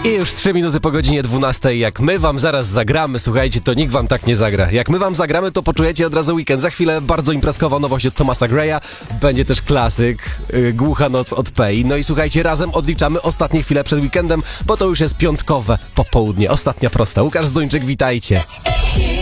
I już 3 minuty po godzinie 12. Jak my wam zaraz zagramy, słuchajcie, to nikt wam tak nie zagra. Jak my wam zagramy, to poczujecie od razu weekend. Za chwilę bardzo imprezkowa nowość od Thomasa Greya. Będzie też klasyk, Głucha noc od Pei. No i słuchajcie, razem odliczamy ostatnie chwile przed weekendem, bo to już jest piątkowe popołudnie. Ostatnia prosta. Łukasz Zduńczyk, witajcie.